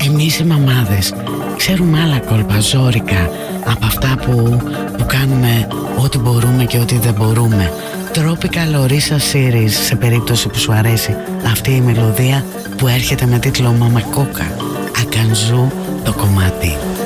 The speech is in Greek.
Εμείς οι μαμάδες ξέρουμε άλλα κόλπα ζόρικα από αυτά που κάνουμε ό,τι μπορούμε και ό,τι δεν μπορούμε. Tropical Orisa Series, σε περίπτωση που σου αρέσει αυτή η μελωδία που έρχεται με τίτλο Μαμακόκα. Ακανζού το κομμάτι.